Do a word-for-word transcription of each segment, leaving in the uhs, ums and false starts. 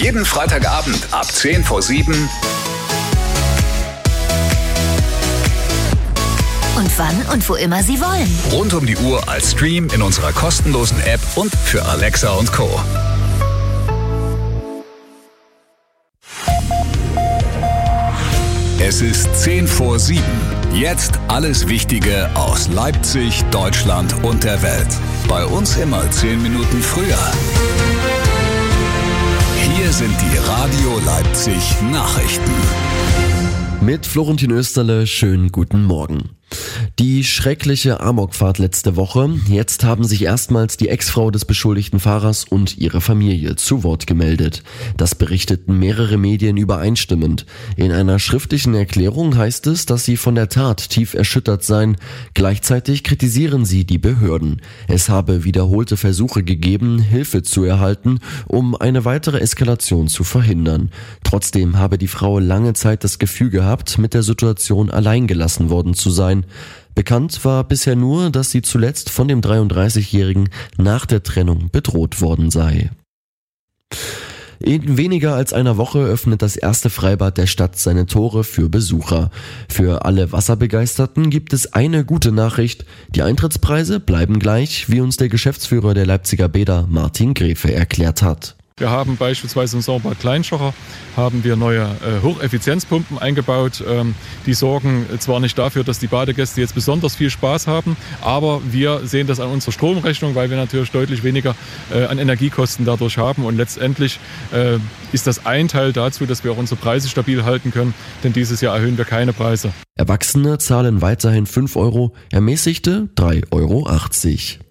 Jeden Freitagabend ab zehn vor sieben. Und wann und wo immer Sie wollen. Rund um die Uhr als Stream in unserer kostenlosen App und für Alexa und Co. Es ist zehn vor sieben. Jetzt alles Wichtige aus Leipzig, Deutschland und der Welt. Bei uns immer zehn Minuten früher. Hier sind die Radio Leipzig Nachrichten. Mit Florentin Österle, schönen guten Morgen. Die schreckliche Amokfahrt letzte Woche. Jetzt haben sich erstmals die Ex-Frau des beschuldigten Fahrers und ihre Familie zu Wort gemeldet. Das berichteten mehrere Medien übereinstimmend. In einer schriftlichen Erklärung heißt es, dass sie von der Tat tief erschüttert seien. Gleichzeitig kritisieren sie die Behörden. Es habe wiederholte Versuche gegeben, Hilfe zu erhalten, um eine weitere Eskalation zu verhindern. Trotzdem habe die Frau lange Zeit das Gefühl gehabt, mit der Situation allein gelassen worden zu sein. Bekannt war bisher nur, dass sie zuletzt von dem dreiunddreißigjährigen nach der Trennung bedroht worden sei. In weniger als einer Woche öffnet das erste Freibad der Stadt seine Tore für Besucher. Für alle Wasserbegeisterten gibt es eine gute Nachricht. Die Eintrittspreise bleiben gleich, wie uns der Geschäftsführer der Leipziger Bäder Martin Grefe erklärt hat. Wir haben beispielsweise im Sauerbad Kleinschocher haben wir neue äh, Hocheffizienzpumpen eingebaut. Ähm, die sorgen zwar nicht dafür, dass die Badegäste jetzt besonders viel Spaß haben, aber wir sehen das an unserer Stromrechnung, weil wir natürlich deutlich weniger äh, an Energiekosten dadurch haben. Und letztendlich äh, ist das ein Teil dazu, dass wir auch unsere Preise stabil halten können, denn dieses Jahr erhöhen wir keine Preise. Erwachsene zahlen weiterhin fünf Euro, Ermäßigte drei Euro achtzig.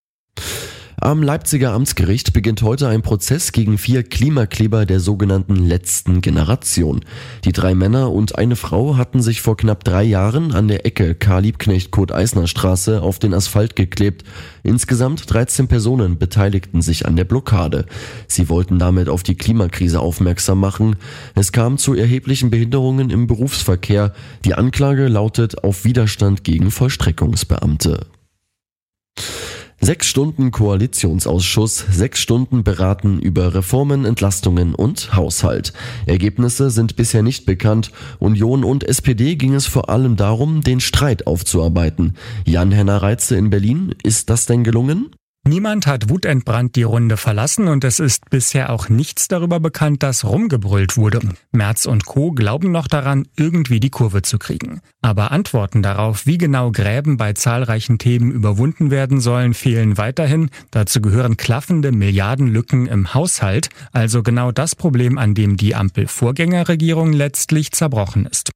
Am Leipziger Amtsgericht beginnt heute ein Prozess gegen vier Klimakleber der sogenannten letzten Generation. Die drei Männer und eine Frau hatten sich vor knapp drei Jahren an der Ecke Karl-Liebknecht-Kurt-Eisner-Straße auf den Asphalt geklebt. Insgesamt dreizehn Personen beteiligten sich an der Blockade. Sie wollten damit auf die Klimakrise aufmerksam machen. Es kam zu erheblichen Behinderungen im Berufsverkehr. Die Anklage lautet auf Widerstand gegen Vollstreckungsbeamte. Sechs Stunden Koalitionsausschuss, sechs Stunden beraten über Reformen, Entlastungen und Haushalt. Ergebnisse sind bisher nicht bekannt. Union und S P D ging es vor allem darum, den Streit aufzuarbeiten. Jan-Henner Reitze in Berlin, ist das denn gelungen? Niemand hat wutentbrannt die Runde verlassen und es ist bisher auch nichts darüber bekannt, dass rumgebrüllt wurde. Merz und Co. glauben noch daran, irgendwie die Kurve zu kriegen. Aber Antworten darauf, wie genau Gräben bei zahlreichen Themen überwunden werden sollen, fehlen weiterhin. Dazu gehören klaffende Milliardenlücken im Haushalt, also genau das Problem, an dem die Ampel-Vorgängerregierung letztlich zerbrochen ist.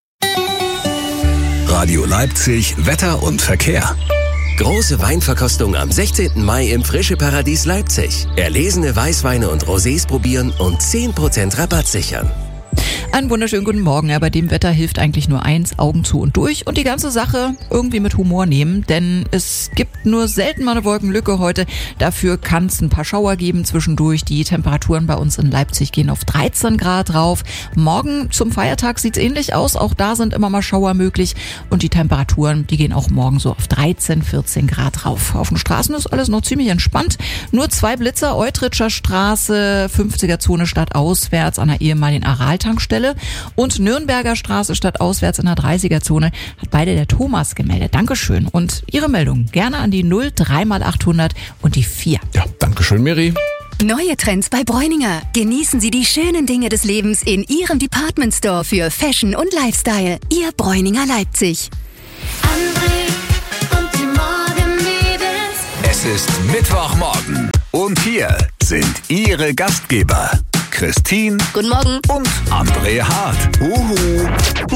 Radio Leipzig, Wetter und Verkehr. Große Weinverkostung am sechzehnten Mai im Frische Paradies Leipzig. Erlesene Weißweine und Rosés probieren und zehn Prozent Rabatt sichern. Einen wunderschönen guten Morgen. Ja, bei dem Wetter hilft eigentlich nur eins, Augen zu und durch und die ganze Sache irgendwie mit Humor nehmen, denn es gibt nur selten mal eine Wolkenlücke heute. Dafür kann es ein paar Schauer geben zwischendurch. Die Temperaturen bei uns in Leipzig gehen auf dreizehn Grad rauf. Morgen zum Feiertag sieht es ähnlich aus. Auch da sind immer mal Schauer möglich und die Temperaturen, die gehen auch morgen so auf dreizehn, vierzehn Grad rauf. Auf den Straßen ist alles noch ziemlich entspannt. Nur zwei Blitzer, Eutritscher Straße, fünfziger Zone stadtauswärts an der ehemaligen Aral-Tankstelle und Nürnberger Straße stadtauswärts in der dreißiger Zone hat beide der Thomas gemeldet. Dankeschön. Und Ihre Meldung gerne an die null drei mal achthundert und die vier. Ja, Dankeschön, Miri. Neue Trends bei Bräuninger. Genießen Sie die schönen Dinge des Lebens in Ihrem Department Store für Fashion und Lifestyle. Ihr Bräuninger Leipzig. André und die Morgenmädels. Es ist Mittwochmorgen und hier sind Ihre Gastgeber Christine. Guten Morgen. Und André Hart. Uhu.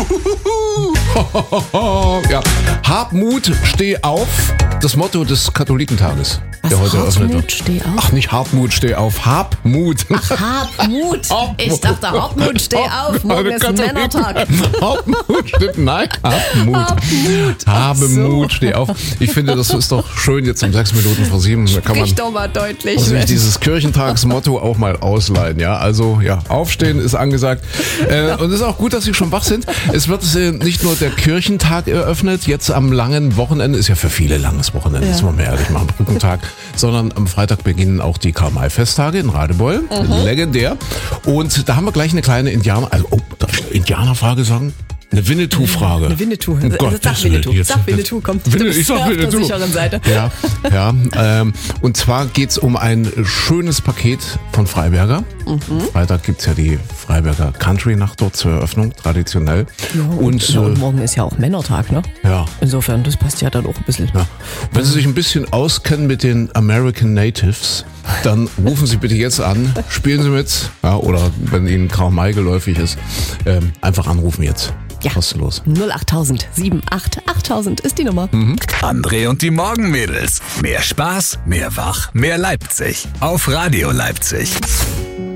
Ja, hab Mut, steh auf. Das Motto des Katholikentages. Was, der heute eröffnet Hartmut, wird. steh auf? Ach, nicht Hartmut, steh auf. Hab Mut. Ach, hab Mut. Ich dachte, Hartmut, steh auf. Morgen ist Männertag. Hartmut, stimmt. Nein, hab Mut. Hab Mut. Habe so. Mut, steh auf. Ich finde, das ist doch schön jetzt um sechs Minuten vor sieben. Da kann man Sprich doch mal deutlich. sich dieses Kirchentagsmotto auch mal ausleihen. Ja, also ja, aufstehen ist angesagt. Äh, und es ist auch gut, dass Sie schon wach sind. Es wird äh, nicht nur der Kirchentag eröffnet. Jetzt am langen Wochenende, ist ja für viele langes Wochenende, Ja. das wollen wir ehrlich machen. Brückentag sondern am Freitag beginnen auch die Karl-May-Festtage in Radebeul. Mhm. Legendär. Und da haben wir gleich eine kleine Indianer, also oh, darf ich Indianerfrage sagen? Eine Winnetou-Frage. Eine Winnetou. Oh Also Gott, sag das Winnetou. jetzt- Sag Winnetou, komm. Winne- Du bist ich sag ja auf der Winnetou. sicheren Seite. Ja, ja. Ähm, und zwar geht's um ein schönes Paket von Freiberger. Mhm. Freitag gibt's ja die Freiberger Country-Nacht dort zur Eröffnung, traditionell. Ja, und, und ja, und äh, morgen ist ja auch Männertag, ne? ja. Insofern, das passt ja dann auch ein bisschen. Ja. Wenn Sie sich ein bisschen auskennen mit den American Natives, dann rufen Sie bitte jetzt an, spielen Sie mit, ja, oder wenn Ihnen Karl May geläufig ist, ähm, einfach anrufen jetzt. Ja. Kostenlos. null achttausend siebenundachtzig achttausend ist die Nummer. André und die Morgenmädels. Mehr Spaß, mehr Wach, mehr Leipzig. Auf Radio Leipzig.